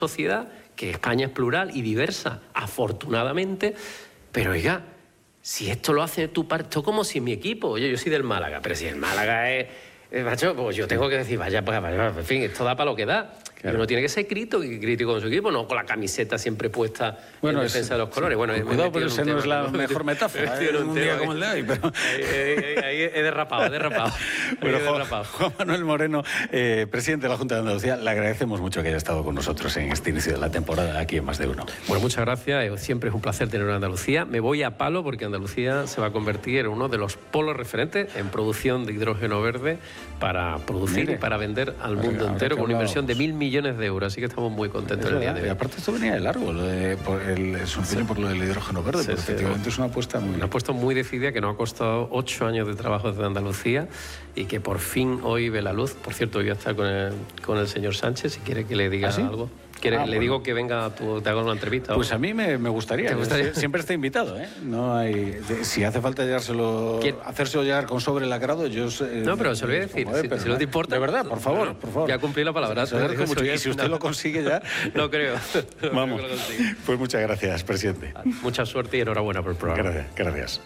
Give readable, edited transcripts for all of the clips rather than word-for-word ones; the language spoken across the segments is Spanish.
sociedad, que España es plural y diversa, afortunadamente, pero oiga, si esto lo hace tu partido, como si mi equipo, oye, yo soy del Málaga, pero si el Málaga es macho, pues yo tengo que decir, vaya, en fin, esto da para lo que da. Claro. Uno tiene que ser crítico con su equipo, no con la camiseta siempre puesta en defensa de los colores. Bueno, cuidado, pero esa no es la mejor metáfora. Un día como el de hoy. Pero... Ahí he derrapado. Bueno, Juan Manuel Moreno, presidente de la Junta de Andalucía, le agradecemos mucho que haya estado con nosotros en este inicio de la temporada aquí en Más de Uno. Bueno, muchas gracias. Siempre es un placer tener a Andalucía. Me voy a palo porque Andalucía se va a convertir en uno de los polos referentes en producción de hidrógeno verde para producir y para vender al mundo entero con una inversión de 1.000 millones de euros. Así que estamos muy contentos el día de hoy. Y aparte esto venía de largo, su empeño por lo del hidrógeno verde, porque efectivamente es una apuesta muy decidida que nos ha costado 8 años de trabajo desde Andalucía y que por fin hoy ve la luz. Por cierto, hoy voy a estar con el señor Sánchez, si quiere que le diga algo. Le digo que venga, te haga una entrevista. Pues a mí me gustaría. ¿Te gustaría? Siempre está invitado, ¿eh? No hay, si hace falta hacérselo llegar con sobre lacrado, yo... no, pero se lo voy a decir, si no te importa. De verdad, por favor. Ya cumplí la palabra. Y si usted lo consigue ya... No creo. Vamos. Pues muchas gracias, presidente. Mucha suerte y enhorabuena por el programa. Gracias.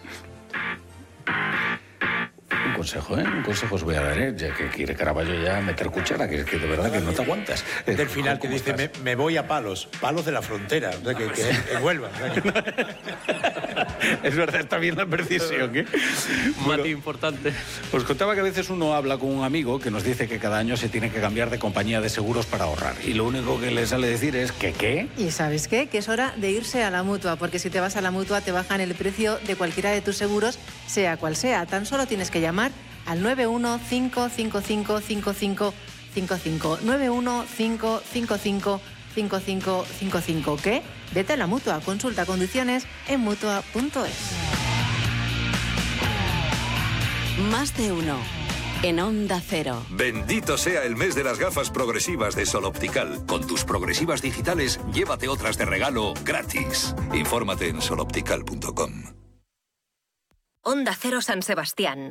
Un consejo os voy a dar, ya que quiere Caraballo ya meter cuchara, que de verdad que no te aguantas. Del final que dice, me voy a Palos de la frontera, o sea, que vuelva. Es verdad, está bien la precisión, ¿eh? Mati, importante. Os contaba que a veces uno habla con un amigo que nos dice que cada año se tiene que cambiar de compañía de seguros para ahorrar. Y lo único que le sale decir es que ¿qué? ¿Y sabes qué? Que es hora de irse a la Mutua, porque si te vas a la Mutua te bajan el precio de cualquiera de tus seguros, sea cual sea. Tan solo tienes que llamar al 915555555 9155555. ¿Qué? Vete a la Mutua. Consulta condiciones en mutua.es. Más de uno. En Onda Cero. Bendito sea el mes de las gafas progresivas de Sol Optical. Con tus progresivas digitales, llévate otras de regalo gratis. Infórmate en soloptical.com. Onda Cero San Sebastián.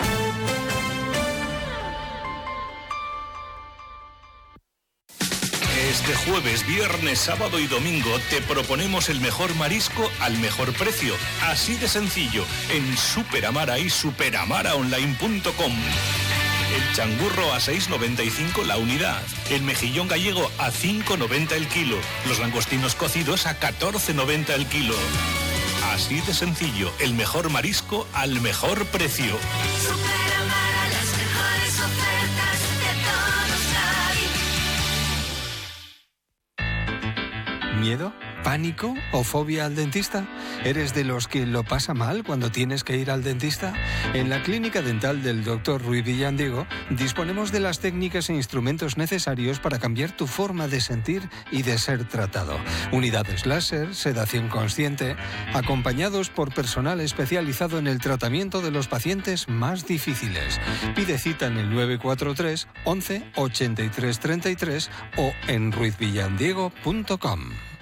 Este jueves, viernes, sábado y domingo te proponemos el mejor marisco al mejor precio. Así de sencillo, en Superamara y superamaraonline.com. El changurro a 6,95 la unidad. El mejillón gallego a 5,90 el kilo. Los langostinos cocidos a 14,90 el kilo. Así de sencillo, el mejor marisco al mejor precio. Superamara, las mejores ofertas de todos lados. ¿Miedo? ¿Pánico o fobia al dentista? ¿Eres de los que lo pasa mal cuando tienes que ir al dentista? En la clínica dental del Dr. Ruiz Villandiego disponemos de las técnicas e instrumentos necesarios para cambiar tu forma de sentir y de ser tratado. Unidades láser, sedación consciente, acompañados por personal especializado en el tratamiento de los pacientes más difíciles. Pide cita en el 943 11 83 33 o en ruizvillandiego.com.